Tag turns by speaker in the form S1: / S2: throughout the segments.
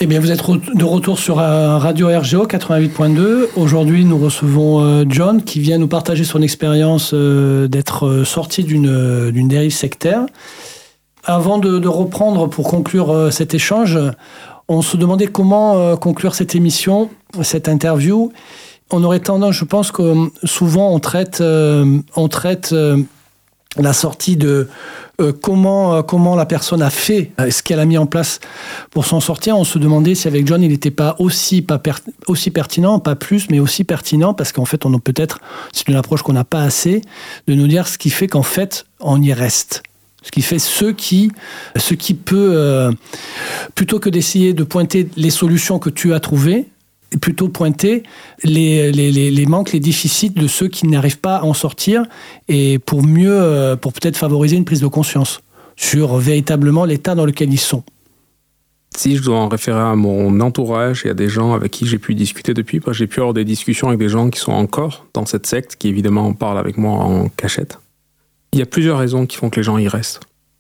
S1: Eh bien, vous êtes de retour sur Radio RGO 88.2. Aujourd'hui, nous recevons John qui vient nous partager son expérience d'être sorti d'une dérive sectaire. Avant de reprendre pour conclure cet échange, on se demandait comment conclure cette émission, cette interview. On aurait tendance, je pense que souvent on traite la sortie de comment la personne a fait, ce qu'elle a mis en place pour s'en sortir. On se demandait si avec John il n'était pas aussi pertinent, pas plus, mais aussi pertinent, parce qu'en fait c'est une approche qu'on n'a pas assez, de nous dire ce qui fait qu'en fait on y reste. Ce qui fait ce qui peut, plutôt que d'essayer de pointer les solutions que tu as trouvées, plutôt pointer les manques, les déficits de ceux qui n'arrivent pas à en sortir, et pour peut-être favoriser une prise de conscience sur véritablement l'état dans lequel ils sont.
S2: Si je dois en référer à mon entourage et à des gens avec qui j'ai pu discuter depuis, parce que j'ai pu avoir des discussions avec des gens qui sont encore dans cette secte, qui évidemment en parlent avec moi en cachette. Il y a plusieurs raisons qui font que les gens y restent.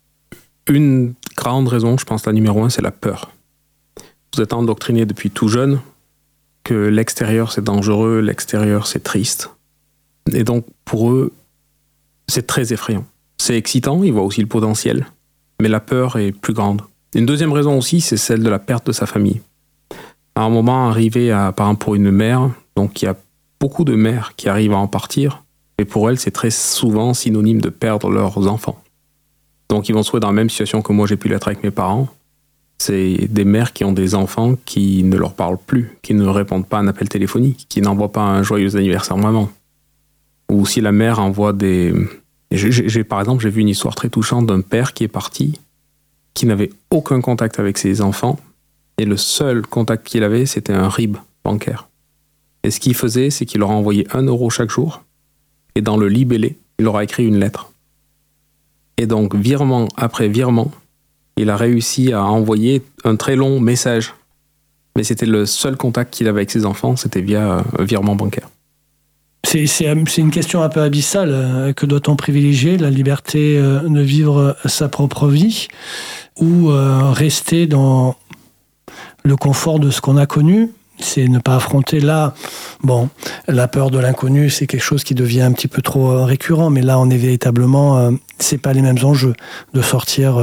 S2: Une grande raison, je pense la numéro 1, c'est la peur. Vous êtes endoctriné depuis tout jeune que l'extérieur c'est dangereux, l'extérieur c'est triste. Et donc pour eux, c'est très effrayant. C'est excitant, ils voient aussi le potentiel, mais la peur est plus grande. Une deuxième raison aussi, c'est celle de la perte de sa famille. À un moment arrivé, par exemple pour une mère, donc il y a beaucoup de mères qui arrivent à en partir, et pour elles, c'est très souvent synonyme de perdre leurs enfants. Donc ils vont se trouver dans la même situation que moi j'ai pu l'être avec mes parents. C'est des mères qui ont des enfants qui ne leur parlent plus, qui ne répondent pas à un appel téléphonique, qui n'envoient pas un joyeux anniversaire maman. Ou si la mère envoie des... Par exemple, j'ai vu une histoire très touchante d'un père qui est parti, qui n'avait aucun contact avec ses enfants, et le seul contact qu'il avait, c'était un RIB bancaire. Et ce qu'il faisait, c'est qu'il leur a envoyé 1 euro chaque jour, et dans le libellé, il leur a écrit une lettre. Et donc, virement après virement, il a réussi à envoyer un très long message. Mais c'était le seul contact qu'il avait avec ses enfants, c'était via un virement bancaire.
S1: C'est une question un peu abyssale. Que doit-on privilégier ? La liberté de vivre sa propre vie ou rester dans le confort de ce qu'on a connu ? C'est ne pas affronter là. Bon, la peur de l'inconnu, c'est quelque chose qui devient un petit peu trop récurrent, mais là, on est véritablement, c'est pas les mêmes enjeux de sortir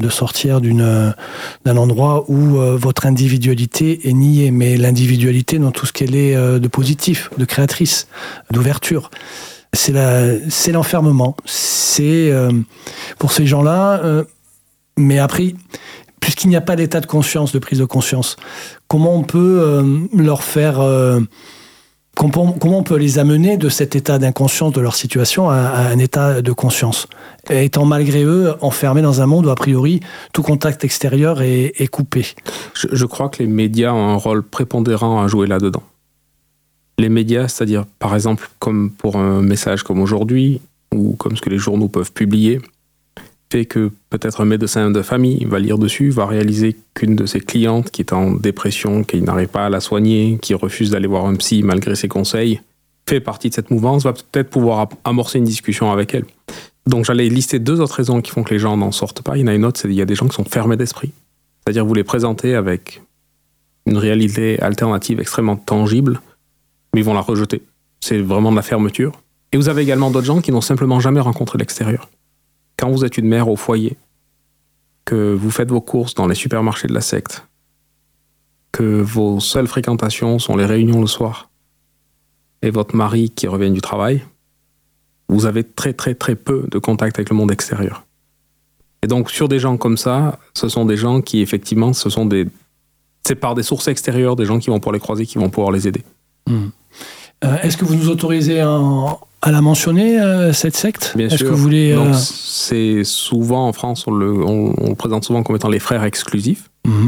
S1: d'un endroit où votre individualité est niée, mais l'individualité dans tout ce qu'elle est de positif, de créatrice, d'ouverture. C'est l'enfermement. C'est pour ces gens-là, mais après. Puisqu'il n'y a pas d'état de conscience, de prise de conscience, comment on peut leur faire... comment on peut les amener de cet état d'inconscience de leur situation à un état de conscience, étant malgré eux enfermés dans un monde où, a priori, tout contact extérieur est coupé.
S2: Je crois que les médias ont un rôle prépondérant à jouer là-dedans. Les médias, c'est-à-dire, par exemple, comme pour un message comme aujourd'hui, ou comme ce que les journaux peuvent publier, fait que peut-être un médecin de famille va lire dessus, va réaliser qu'une de ses clientes qui est en dépression, qui n'arrive pas à la soigner, qui refuse d'aller voir un psy malgré ses conseils, fait partie de cette mouvance, va peut-être pouvoir amorcer une discussion avec elle. Donc j'allais lister 2 autres raisons qui font que les gens n'en sortent pas. Il y en a une autre, c'est qu'il y a des gens qui sont fermés d'esprit. C'est-à-dire vous les présentez avec une réalité alternative extrêmement tangible, mais ils vont la rejeter. C'est vraiment de la fermeture. Et vous avez également d'autres gens qui n'ont simplement jamais rencontré l'extérieur. Quand vous êtes une mère au foyer, que vous faites vos courses dans les supermarchés de la secte, que vos seules fréquentations sont les réunions le soir, et votre mari qui revient du travail, vous avez très très très peu de contact avec le monde extérieur. Et donc sur des gens comme ça, ce sont des gens qui effectivement, c'est par des sources extérieures, des gens qui vont pouvoir les croiser, qui vont pouvoir les aider.
S1: Est-ce que vous nous autorisez à la mentionner, cette secte ?
S2: Bien sûr.
S1: Que vous voulez,
S2: Donc, c'est souvent, en France, on le présente souvent comme étant les frères exclusifs.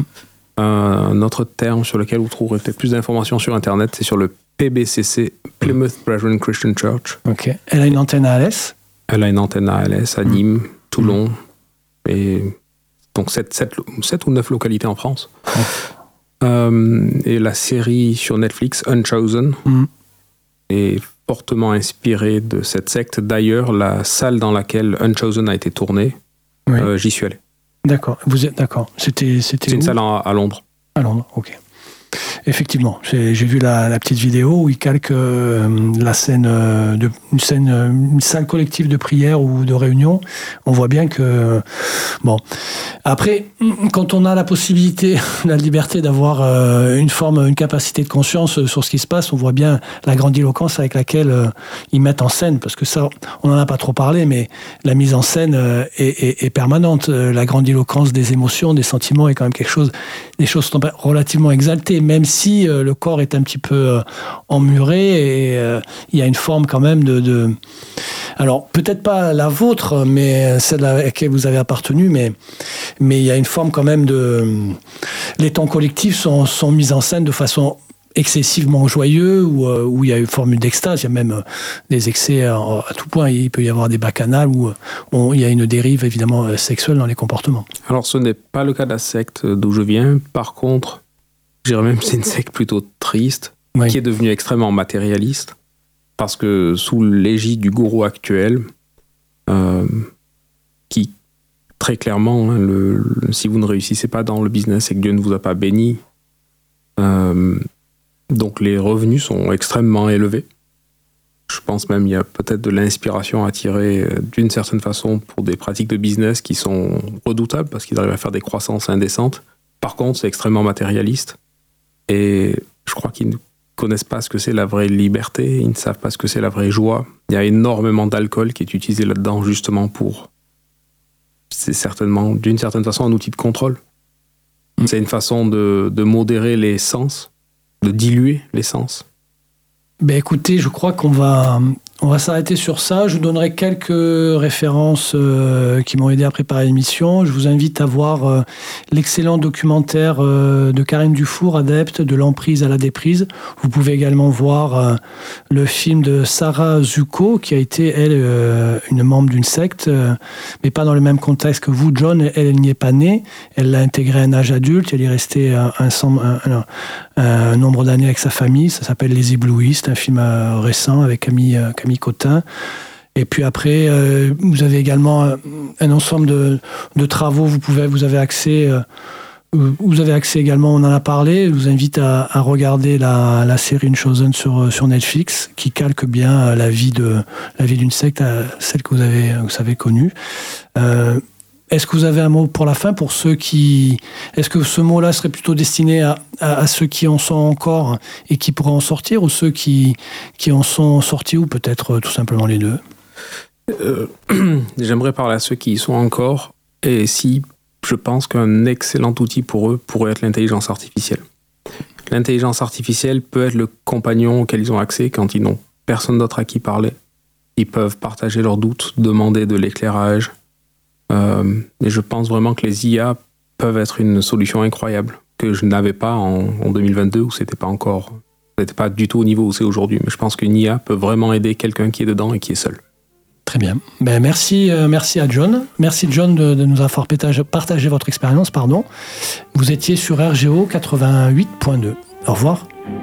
S2: Un autre terme sur lequel vous trouverez peut-être plus d'informations sur Internet, c'est sur le PBCC, Plymouth Brethren Christian Church.
S1: Ok. Elle a une antenne à Alès ?
S2: Elle a une antenne à Alès, à Nîmes, Toulon, et donc 7 ou 9 localités en France. Et la série sur Netflix, Unchosen, est fortement inspirée de cette secte. D'ailleurs, la salle dans laquelle Unchosen a été tournée, j'y suis allé.
S1: D'accord. Vous êtes d'accord. C'était
S2: C'est une salle à Londres.
S1: À Londres, ok. Effectivement, j'ai vu la petite vidéo où il calque la scène une salle collective de prière ou de réunion. On voit bien que bon. Après, quand on a la possibilité, la liberté d'avoir une capacité de conscience sur ce qui se passe, on voit bien la grandiloquence avec laquelle ils mettent en scène, parce que ça, on n'en a pas trop parlé, mais la mise en scène est permanente. La grandiloquence des émotions, des sentiments est quand même des choses sont relativement exaltées, même si le corps est un petit peu emmuré et il y a une forme quand même de... Alors, peut-être pas la vôtre, mais celle à laquelle vous avez appartenu, mais il y a une forme quand même de... Les temps collectifs sont mis en scène de façon excessivement joyeux, où il y a une forme d'extase, il y a même des excès à tout point, il peut y avoir des bacchanales où il y a une dérive évidemment sexuelle dans les comportements.
S2: Alors ce n'est pas le cas de la secte d'où je viens, par contre, je dirais même que c'est une secte plutôt triste, oui, qui est devenue extrêmement matérialiste, parce que sous l'égide du gourou actuel, qui très clairement, si vous ne réussissez pas dans le business et que Dieu ne vous a pas béni, donc les revenus sont extrêmement élevés. Je pense même qu'il y a peut-être de l'inspiration à tirer d'une certaine façon pour des pratiques de business qui sont redoutables parce qu'ils arrivent à faire des croissances indécentes. Par contre, c'est extrêmement matérialiste et je crois qu'ils ne connaissent pas ce que c'est la vraie liberté, ils ne savent pas ce que c'est la vraie joie. Il y a énormément d'alcool qui est utilisé là-dedans justement pour... C'est certainement, d'une certaine façon, un outil de contrôle. C'est une façon de modérer les sens, de diluer les sens.
S1: Ben écoutez, je crois qu'on va s'arrêter sur ça. Je vous donnerai quelques références qui m'ont aidé à préparer l'émission. Je vous invite à voir l'excellent documentaire de Karine Dufour, Adepte, de l'emprise à la déprise. Vous pouvez également voir le film de Sarah Zucco, qui a été, elle, une membre d'une secte, mais pas dans le même contexte que vous, John. Elle n'y est pas née. Elle l'a intégré à un âge adulte. Elle y est restée un nombre d'années avec sa famille. Ça s'appelle Les Éblouistes, un film récent avec Camille Cotin. Et puis après, vous avez également un ensemble de travaux. Vous avez accès également, on en a parlé. Je vous invite à regarder la série Unchosen sur Netflix, qui calque bien la vie d'une secte, celle que vous avez connue. Est-ce que vous avez un mot pour la fin pour ceux qui... Est-ce que ce mot-là serait plutôt destiné à ceux qui en sont encore et qui pourraient en sortir, ou ceux qui en sont sortis, ou peut-être tout simplement les deux?
S2: J'aimerais parler à ceux qui y sont encore, et si je pense qu'un excellent outil pour eux pourrait être l'intelligence artificielle. L'intelligence artificielle peut être le compagnon auquel ils ont accès quand ils n'ont personne d'autre à qui parler. Ils peuvent partager leurs doutes, demander de l'éclairage. Et je pense vraiment que les IA peuvent être une solution incroyable que je n'avais pas en 2022 où c'était pas du tout au niveau où c'est aujourd'hui, mais je pense qu'une IA peut vraiment aider quelqu'un qui est dedans et qui est seul.
S1: Très bien. Ben merci à John. Merci John de nous avoir partagé votre expérience. Vous étiez sur RGO 88.2. Au revoir.